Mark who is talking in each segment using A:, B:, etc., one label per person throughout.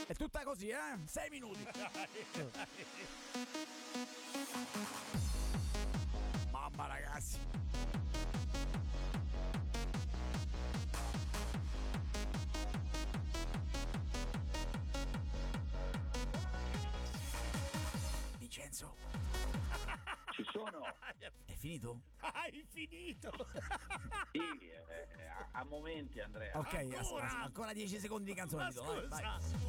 A: È tutta così, 6 minuti. Mamma ragazzi. Vincenzo.
B: Ci sono.
A: È finito?
C: Hai finito?
B: Sì, a momenti, Andrea.
A: Ok, ancora 10 secondi di canzone.
C: Scusa.
A: Vai.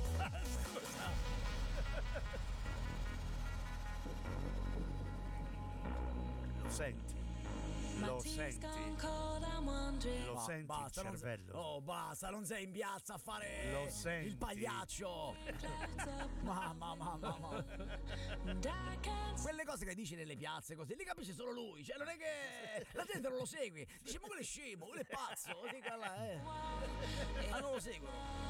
C: Lo senti? Lo senti? Lo senti
A: Basta,
C: il cervello?
A: basta, non sei in piazza a fare
C: Lo senti?
A: il pagliaccio. Mamma. Quelle cose che dici nelle piazze così, li capisce solo lui. Cioè, non è che la gente non lo segue. Dice, ma quello è scemo, quello è pazzo. Così ma non lo seguono.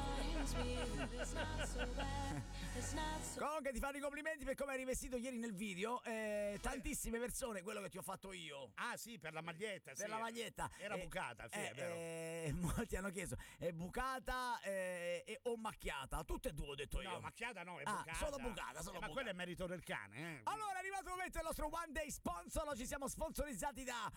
A: Comunque ti fanno i complimenti per come hai rivestito ieri nel video. Tantissime persone, quello che ti ho fatto io.
C: Ah sì, per la maglietta.
A: Per la maglietta
C: era bucata, sì, è vero.
A: Molti hanno chiesto, è bucata o macchiata? Tutte e due ho detto io.
C: No, macchiata no, è bucata.
A: Solo bucata,
C: ma quello è merito del cane,
A: Allora è arrivato il momento del nostro One Day Sponsor. Ci siamo sponsorizzati da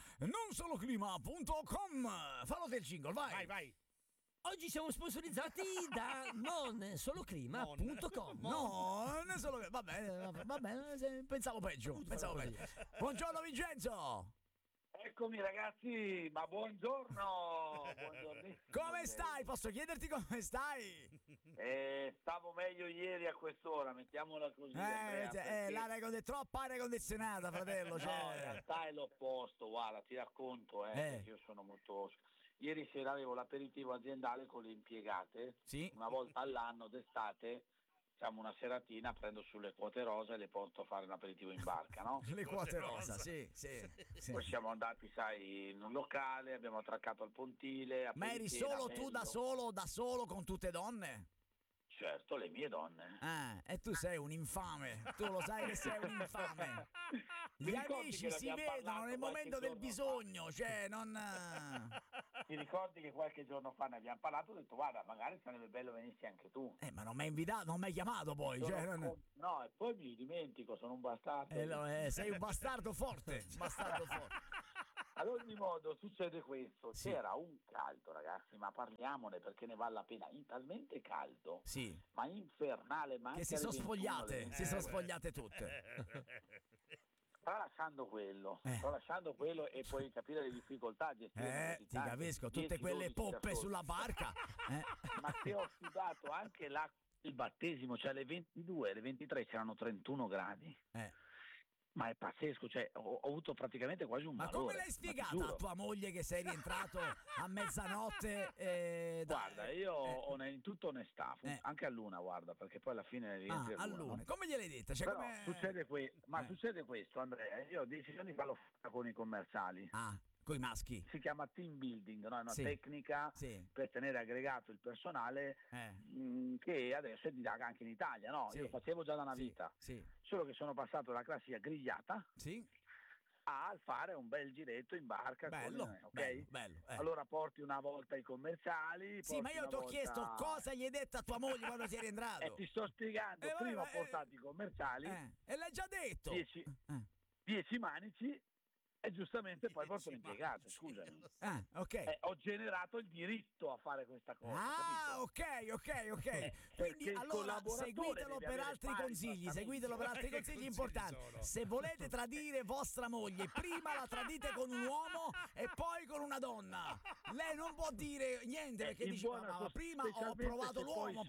A: nonsoloclima.com. Fallo del jingle, vai.
C: Vai.
D: Oggi siamo sponsorizzati da nonsoloclima.com.
A: Non solo. Va bene, pensavo peggio. Buongiorno Vincenzo.
B: Eccomi ragazzi, ma buongiorno. Buongiornissimo.
A: Come stai? Posso chiederti come stai?
B: Stavo meglio ieri a quest'ora, mettiamola così. Andrea, perché...
A: troppa aria condizionata, fratello.
B: No, in realtà è l'opposto, guarda, ti racconto, perché io sono molto... Ieri sera avevo l'aperitivo aziendale con le impiegate,
A: sì.
B: Una volta all'anno d'estate, facciamo una seratina, prendo sulle quote rosa e le porto a fare un aperitivo in barca, no?
A: Le quote rosa, sì.
B: Poi siamo andati, sai, in un locale, abbiamo attraccato al pontile.
A: Ma eri solo tu da solo con tutte donne?
B: Certo, le mie donne.
A: E tu sei un infame, tu lo sai che sei un infame. Gli amici si vedono nel momento del bisogno, cioè non...
B: Ti ricordi che qualche giorno fa ne abbiamo parlato? Ho detto, guarda, magari sarebbe bello venissi anche tu.
A: Ma non mi hai invitato, non mi hai chiamato poi.
B: No, e poi mi dimentico, sono un bastardo.
A: Sei un bastardo forte,
B: Ad ogni modo succede questo, sì. C'era un caldo ragazzi, ma parliamone perché ne vale la pena, talmente caldo,
A: sì.
B: Ma infernale, ma
A: che si sono sfogliate tutte.
B: Tralasciando quello e puoi capire le difficoltà
A: ti capisco, tutte quelle poppe sulla barca.
B: Ma che ho sudato anche il battesimo, cioè alle 22, alle 23 c'erano 31 gradi. Ma è pazzesco, cioè ho avuto praticamente quasi un malore.
A: Ma come l'hai spiegata a tua moglie che sei rientrato a mezzanotte?
B: Guarda, io ho in tutta onestà, anche a luna, guarda, perché poi alla fine rientri
A: a luna. No? Come gliel'hai detta? Cioè,
B: però succede questo, Andrea, io ho deciso di farlo con i commerciali.
A: Coi maschi.
B: Si chiama team building, no? È una tecnica per tenere aggregato il personale che adesso è didatta anche in Italia, no? Io lo facevo già da una vita, solo che sono passato dalla classica grigliata a fare un bel giretto in barca.
A: Bello.
B: Allora porti una volta i commerciali.
A: Sì, ma io ti ho chiesto cosa gli hai detto a tua moglie quando sei rientrato.
B: Ti sto spiegando, prima ho portato i commerciali.
A: E l'hai già detto.
B: 10 manici. E giustamente poi porto l'impiegato, scusami.
A: Ok.
B: Ho generato il diritto a fare questa cosa.
A: Ok. Quindi allora seguitelo per altri consigli, importanti. Se volete tradire vostra moglie, prima la tradite con un uomo e poi con una donna. Lei non può dire niente perché dice ma prima ho provato l'uomo.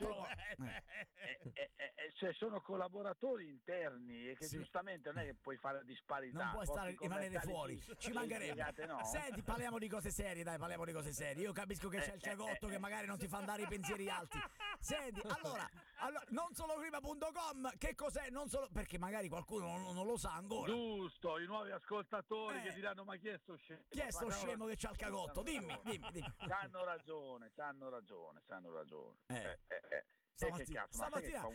B: Cioè sono collaboratori interni e che giustamente non è che puoi fare disparità.
A: Non puoi rimanere fuori. Ci mancherebbe.
B: No.
A: Senti, parliamo di cose serie, Io capisco che c'è il ciagotto che magari non ti fa andare i pensieri alti. Senti, allora nonsoloclima.com, che cos'è? Non solo perché magari qualcuno non lo sa ancora.
B: Giusto, i nuovi ascoltatori che diranno ma chi è sto scemo?
A: Chi è sto scemo che c'ha il cagotto? Dimmi.
B: C'hanno ragione.
A: Stamattina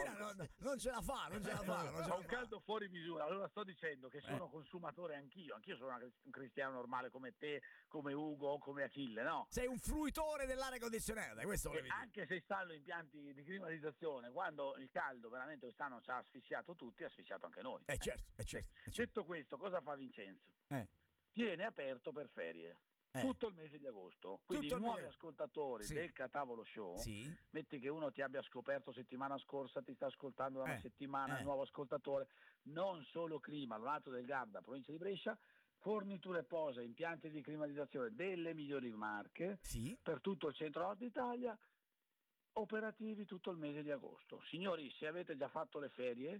A: non ce la fa.
B: Fa un caldo fuori misura. Allora sto dicendo che sono consumatore anch'io sono un cristiano normale come te, come Ugo, come Achille, no?
A: Sei un fruitore dell'aria condizionata, questo volevi dire.
B: Anche se installo impianti di climatizzazione, quando il caldo veramente quest'anno ci ha asfissiato tutti, ha asfissiato anche noi.
A: Certo.
B: Detto questo, cosa fa Vincenzo? Tiene aperto per ferie. Tutto il mese di agosto, quindi i nuovi ascoltatori del Catavolo Show, metti che uno ti abbia scoperto settimana scorsa, ti sta ascoltando da una settimana, nuovo ascoltatore, non solo Clima, Lato del Garda, provincia di Brescia, forniture posa, impianti di climatizzazione delle migliori marche per tutto il centro-nord d'Italia, operativi tutto il mese di agosto. Signori, se avete già fatto le ferie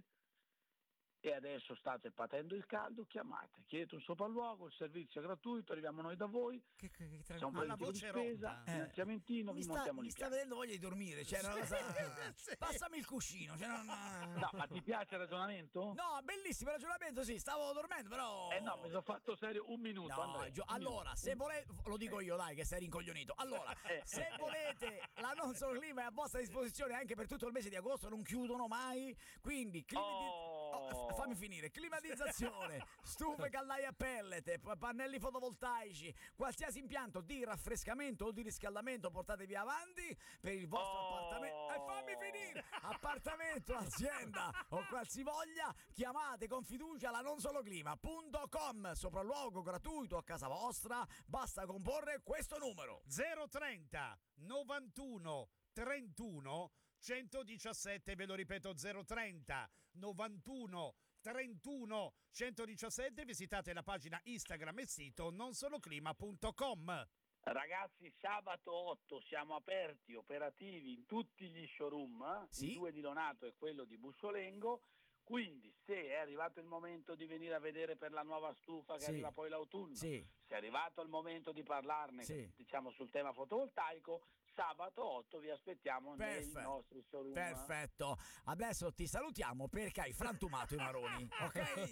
B: e adesso state patendo il caldo, chiedete un sopralluogo, il servizio è gratuito, arriviamo noi da voi, c'è un preventivo di spesa, finanziamentino, vi montiamo
A: mi sta venendo voglia di dormire, passami il cuscino.
B: No, ma ti piace il ragionamento?
A: No, bellissimo il ragionamento, stavo dormendo, però
B: no, mi sono fatto serio un minuto.
A: Allora, se volete, lo dico io, dai, che sei rincoglionito. Allora, se volete, la Non Solo Clima è a vostra disposizione anche per tutto il mese di agosto, non chiudono mai, quindi fammi finire, climatizzazione, stufe, caldaie a pellet, pannelli fotovoltaici, qualsiasi impianto di raffrescamento o di riscaldamento portatevi avanti per il vostro appartamento. E fammi finire! Appartamento, azienda o qualsivoglia, chiamate con fiducia la nonsoloclima.com, sopralluogo gratuito a casa vostra, basta comporre questo numero:
C: 030 91 31 117, ve lo ripeto, 030 91 31 117, visitate la pagina Instagram e sito nonsoloclima.com.
B: Ragazzi, sabato 8 siamo aperti, operativi in tutti gli showroom, i 2 di Lonato e quello di Bussolengo, quindi se è arrivato il momento di venire a vedere per la nuova stufa che arriva poi l'autunno, se è arrivato il momento di parlarne diciamo sul tema fotovoltaico, sabato 8 vi aspettiamo nei nostri showroom.
A: Perfetto, adesso ti salutiamo perché hai frantumato i maroni, ok?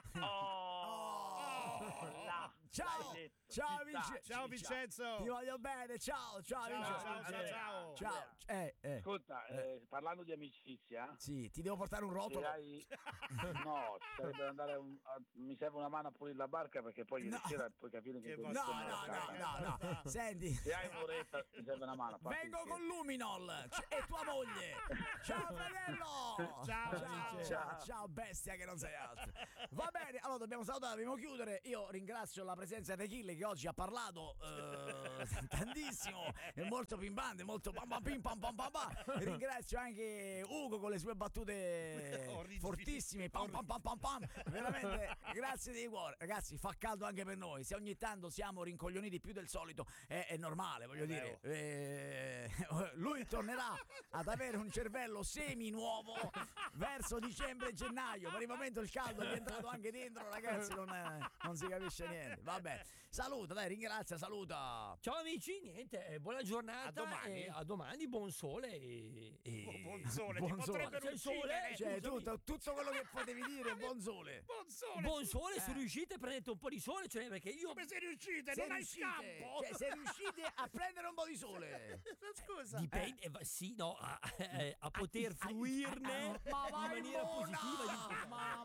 C: Ciao Vincenzo.
A: Ti voglio bene, ciao Vincenzo. Ciao.
B: Ascolta, parlando di amicizia,
A: ti devo portare un rotolo.
B: No, sarebbe andare mi serve una mano a pulire la barca perché poi ieri sera puoi capire che
A: no. Senti,
B: se hai un'oretta mi serve una mano.
A: Vengo con Luminol e tua moglie. Ciao fratello. Ciao bestia che non sei altro. Va bene, allora dobbiamo salutare, dobbiamo chiudere. Io ringrazio la presenza di Achille che oggi ha parlato tantissimo, è molto pimpante, molto pim pam pam. Ringrazio anche Ugo con le sue battute fortissime, pam. Veramente grazie di cuore. Ragazzi, fa caldo anche per noi, se ogni tanto siamo rincoglioniti più del solito è normale, voglio dire. Lui tornerà ad avere un cervello semi nuovo verso dicembre e gennaio. Per il momento il caldo è entrato anche dentro, ragazzi, non si capisce niente. Vabbè, saluta, dai, ringrazia, saluta.
D: Ciao amici, niente, buona giornata, a domani, buon sole
C: buon sole, ti potrebbero uccidere.
A: Cioè, tutto quello che potevi dire, buon sole.
D: Buon sole, se riuscite prendete un po' di sole, perché io...
C: Come se riuscite? Non hai scampo!
A: Cioè, se riuscite a prendere un po' di sole.
C: Scusa.
D: Dipende, a poter fruirne in maniera positiva.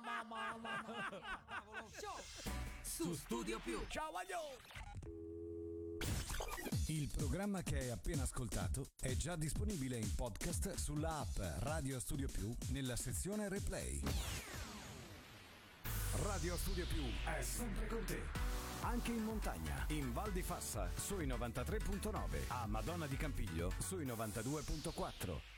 E: Su Studio Più.
A: Ciao, voglio.
E: Il programma che hai appena ascoltato è già disponibile in podcast sulla app Radio Studio Più nella sezione Replay. Radio Studio Più è sempre con te. Anche in montagna, in Val di Fassa sui 93.9, a Madonna di Campiglio sui 92.4.